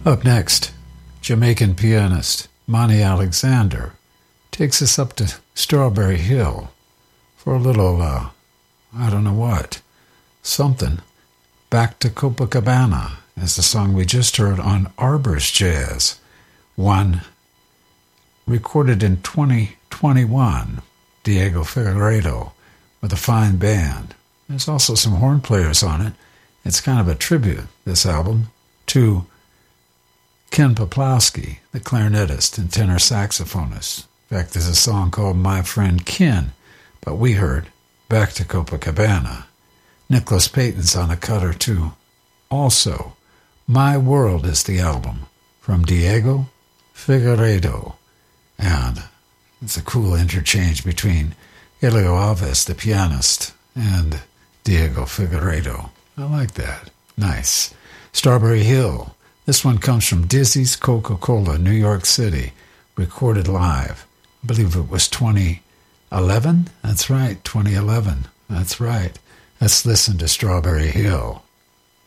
Up next, Jamaican pianist Monty Alexander takes us up to Strawberry Hill for a little, I don't know what, something. Back to Copacabana is the song we just heard on Arbor's Jazz, one recorded in 2021, Diego Figueiredo, with a fine band. There's also some horn players on it. It's kind of a tribute, this album, to Ken Poplowski, the clarinetist and tenor saxophonist. In fact, there's a song called My Friend Ken, but we heard Back to Copacabana. Nicholas Payton's on a cut or two. Also, My World is the album from Diego Figueiredo. And it's a cool interchange between Helio Alves, the pianist, and Diego Figueiredo. I like that. Nice. Strawberry Hill. This one comes from Dizzy's Coca-Cola, New York City, recorded live. I believe it was 2011? That's right, 2011. That's right. Let's listen to Strawberry Hill.